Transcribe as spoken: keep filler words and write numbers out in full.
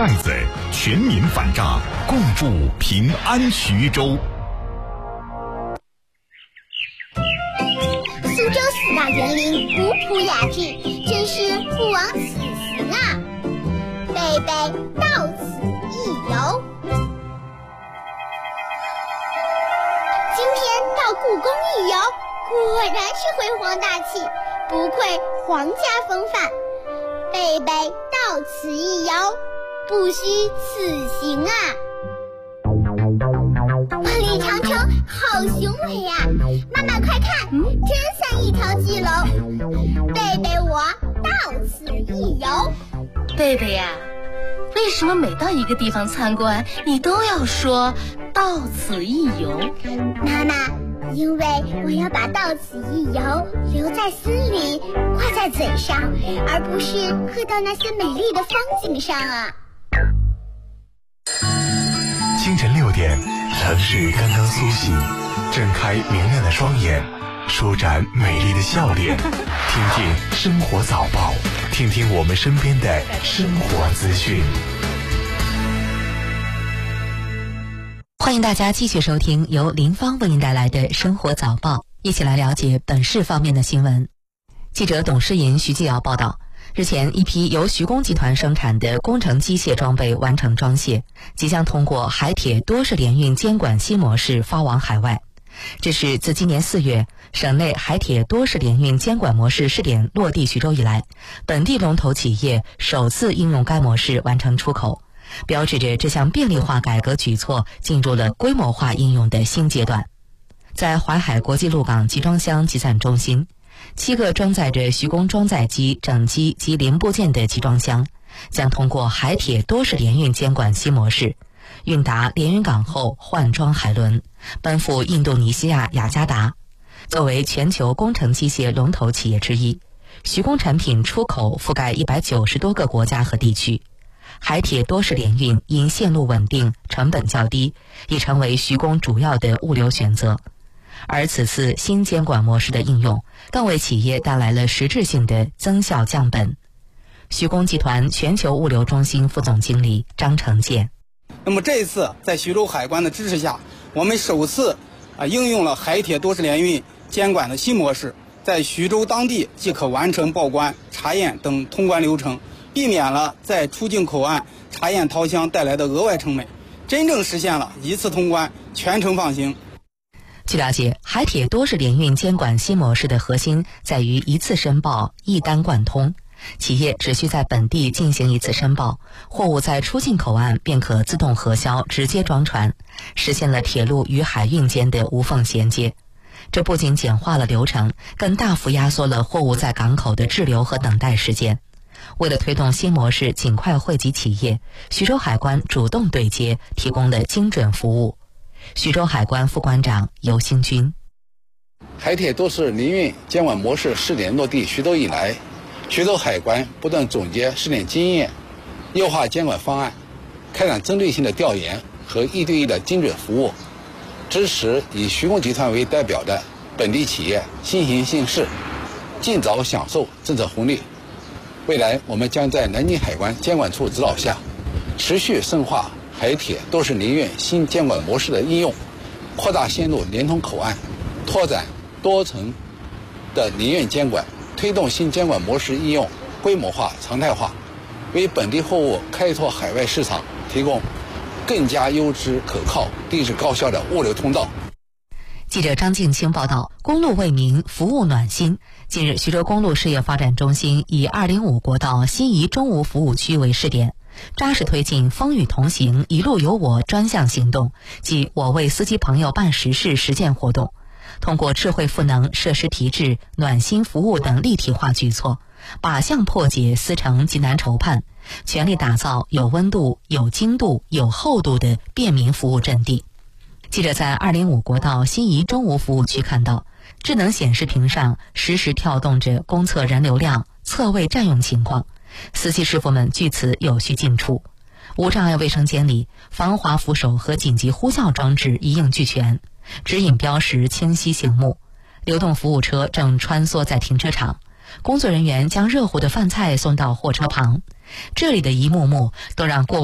袋子，全民反诈，共筑平安徐州。 苏州四大园林古朴雅致，真是不枉此行啊！贝贝到此一游。今天到故宫一游，果然是辉煌大气，不愧皇家风范。贝贝到此一游，不虚此行啊！李长城好雄伟呀、啊！妈妈快看，真像一条巨龙。贝贝我到此一游。 贝贝呀、啊，为什么每到一个地方参观，你都要说到此一游？ 妈妈，因为我要把到此一游留在心里，挂在嘴上，而不是刻到那些美丽的风景上啊。 清晨六点，城市刚刚苏醒，睁开明亮的双眼，舒展美丽的笑脸，听听生活早报，听听我们身边的生活资讯。 欢迎大家继续收听由林芳为您带来的生活早报，一起来了解本市方面的新闻。记者董诗莹、徐继尧报道，日前，一批由徐工集团生产的工程机械装备完成装卸，即将通过海铁多式联运监管新模式发往海外。这是自今年四月省内海铁多式联运监管模式试点落地徐州以来，本地龙头企业首次应用该模式完成出口，标志着这项便利化改革举措进入了规模化应用的新阶段。在淮海国际陆港集装箱集散中心，七个装载着徐工装载机、整机及零部件的集装箱将通过海铁多式联运监管新模式，运达连云港后换装海轮，奔赴印度尼西亚雅加达。作为全球工程机械龙头企业之一，徐工产品出口覆盖一百九十多个国家和地区。海铁多式联运因线路稳定、成本较低，已成为徐工主要的物流选择。而此次新监管模式的应用，更为企业带来了实质性的增效降本。徐工集团全球物流中心副总经理张成建： 那么这一次在徐州海关的支持下，我们首次啊应用了海铁多式联运监管的新模式，在徐州当地即可完成报关、查验等通关流程，避免了在出境口岸查验掏箱带来的额外成本，真正实现了一次通关、全程放行。 据了解，海铁多式联运监管新模式的核心在于一次申报、一单贯通。企业只需在本地进行一次申报，货物在出境口岸便可自动核销，直接装船，实现了铁路与海运间的无缝衔接。这不仅简化了流程，更大幅压缩了货物在港口的滞留和等待时间。为了推动新模式尽快惠及企业，徐州海关主动对接，提供了精准服务。徐州海关副关长尤兴军： 海铁多式联运监管模式试点落地徐州以来，徐州海关不断总结试点经验，优化监管方案，开展针对性的调研和一对一的精准服务，支持以徐工集团为代表的本地企业新行新事，尽早享受政策红利。未来我们将在南京海关监管处指导下，持续深化海铁多式联运新监管模式的应用，扩大线路连通口岸，拓展多层的联运监管，推动新监管模式应用规模化、常态化，为本地货物开拓海外市场提供更加优质、可靠、地质高效的物流通道。 记者张静清报道，公路为民，服务暖心。近日，徐州公路事业发展中心以二零五国道新沂中吴服务区为试点，扎实推进风雨同行、一路有我专项行动及我为司机朋友办实事实践活动，通过智慧赋能、设施提质、暖心服务等立体化举措，靶向破解司乘急难愁盼，全力打造有温度、有精度、有厚度的便民服务阵地。记者在二零五国道新沂中吴服务区看到，智能显示屏上实时跳动着公测人流量、侧位占用情况，司机师傅们据此有序进出。无障碍卫生间里，防滑扶手和紧急呼叫装置一应俱全，指引标识清晰醒目。流动服务车正穿梭在停车场，工作人员将热乎的饭菜送到货车旁，这里的一幕幕都让过